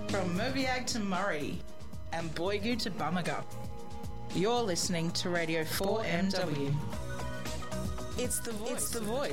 From Moviag to Murray and Boigu to Bamaga, you're listening to Radio 4MW. It's the voice